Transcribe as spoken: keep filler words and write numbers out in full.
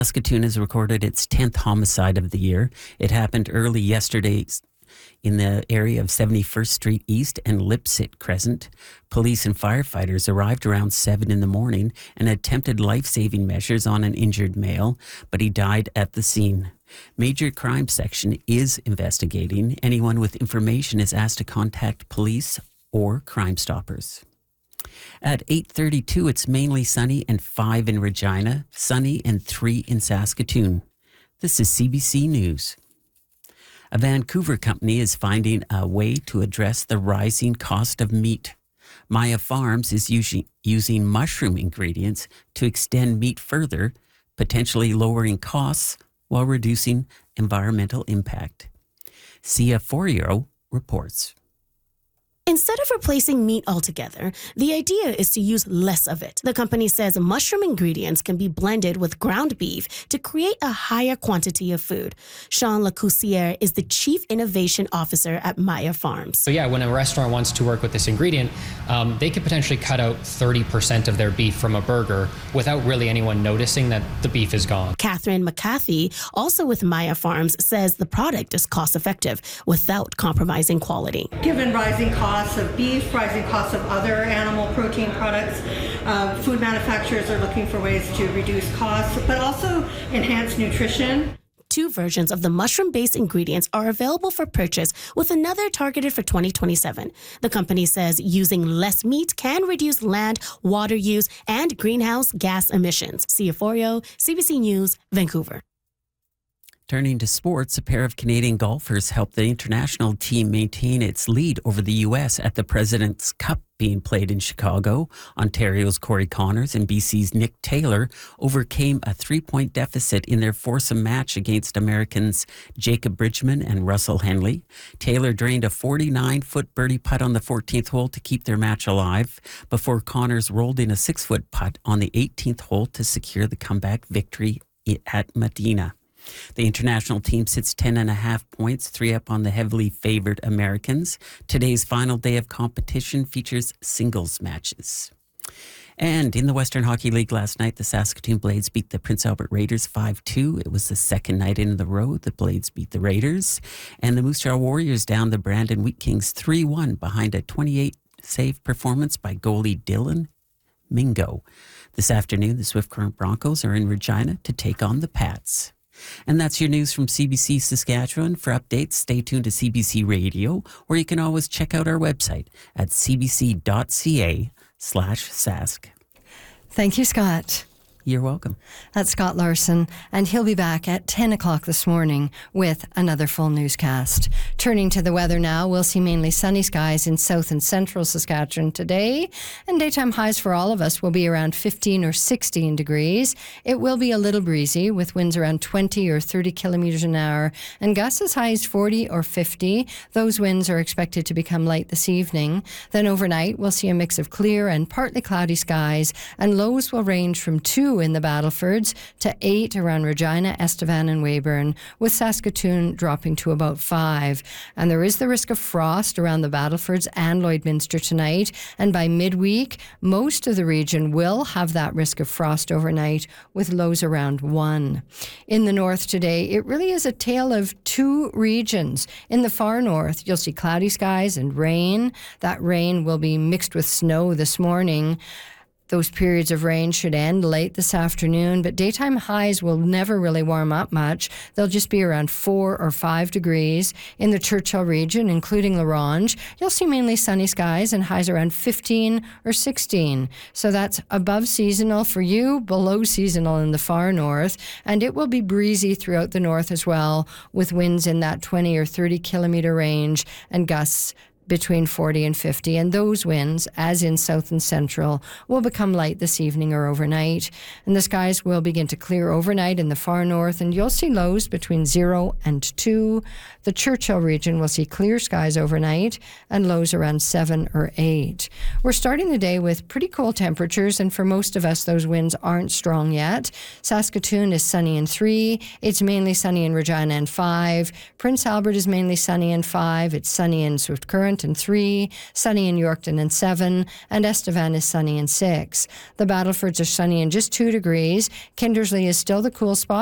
Saskatoon has recorded its tenth homicide of the year. It happened early yesterday in the area of seventy-first Street East and Lipsit Crescent. Police and firefighters arrived around seven in the morning and attempted life-saving measures on an injured male, but he died at the scene. Major Crime Section is investigating. Anyone with information is asked to contact police or Crime Stoppers. At eight thirty-two, it's mainly sunny and five in Regina, sunny and three in Saskatoon. This is C B C News. A Vancouver company is finding a way to address the rising cost of meat. Maya Farms is using, using mushroom ingredients to extend meat further, potentially lowering costs while reducing environmental impact. Sia Forio reports. Instead of replacing meat altogether, the idea is to use less of it. The company says mushroom ingredients can be blended with ground beef to create a higher quantity of food. Sean Lacoussiere is the Chief Innovation Officer at Maya Farms. So yeah, when a restaurant wants to work with this ingredient, um, they could potentially cut out thirty percent of their beef from a burger without really anyone noticing that the beef is gone. Catherine McCarthy, also with Maya Farms, says the product is cost-effective without compromising quality. Given rising costs of beef, rising costs of other animal protein products, uh, food manufacturers are looking for ways to reduce costs, but also enhance nutrition. Two versions of the mushroom-based ingredients are available for purchase, with another targeted for twenty twenty-seven. The company says using less meat can reduce land, water use, and greenhouse gas emissions. Sia Forio, C B C News, Vancouver. Turning to sports, a pair of Canadian golfers helped the international team maintain its lead over the U S at the President's Cup being played in Chicago. Ontario's Corey Connors and B C's Nick Taylor overcame a three-point deficit in their foursome match against Americans Jacob Bridgman and Russell Henley. Taylor drained a forty-nine-foot birdie putt on the fourteenth hole to keep their match alive before Connors rolled in a six-foot putt on the eighteenth hole to secure the comeback victory at Medina. The international team sits ten and a half points, three up on the heavily favored Americans. Today's final day of competition features singles matches. And in the Western Hockey League last night, the Saskatoon Blades beat the Prince Albert Raiders five two. It was the second night in the row the Blades beat the Raiders. And the Moose Jaw Warriors down the Brandon Wheat Kings three one behind a twenty-eight save performance by goalie Dylan Mingo. This afternoon, the Swift Current Broncos are in Regina to take on the Pats. And that's your news from C B C Saskatchewan. For updates, stay tuned to C B C Radio, or you can always check out our website at cbc.ca slash sask. Thank you, Scott. You're welcome. That's Scott Larson, and he'll be back at ten o'clock this morning with another full newscast. Turning to the weather now, we'll see mainly sunny skies in south and central Saskatchewan today, and daytime highs for all of us will be around fifteen or sixteen degrees. It will be a little breezy with winds around twenty or thirty kilometres an hour, and gusts as high as forty or fifty. Those winds are expected to become light this evening. Then overnight, we'll see a mix of clear and partly cloudy skies, and lows will range from two in the Battlefords to eight around Regina, Estevan and Weyburn, with Saskatoon dropping to about five. And there is the risk of frost around the Battlefords and Lloydminster tonight, and by midweek, most of the region will have that risk of frost overnight, with lows around one. In the north today, it really is a tale of two regions. In the far north, you'll see cloudy skies and rain. That rain will be mixed with snow this morning. Those periods of rain should end late this afternoon, but daytime highs will never really warm up much. They'll just be around four or five degrees. In the Churchill region, including La Ronge, you'll see mainly sunny skies and highs around fifteen or sixteen. So that's above seasonal for you, below seasonal in the far north, and it will be breezy throughout the north as well, with winds in that twenty or thirty kilometre range and gusts between forty and fifty, and those winds, as in south and central, will become light this evening or overnight. And the skies will begin to clear overnight in the far north, and you'll see lows between zero and two. The Churchill region will see clear skies overnight and lows around seven or eight. We're starting the day with pretty cool temperatures, and for most of us, those winds aren't strong yet. Saskatoon is sunny and three. It's mainly sunny in Regina and five. Prince Albert is mainly sunny and five. It's sunny in Swift Current Torrent and three, sunny in Yorkton and seven, and Estevan is sunny and six. The Battlefords are sunny and just two degrees. Kindersley is still the cool spot.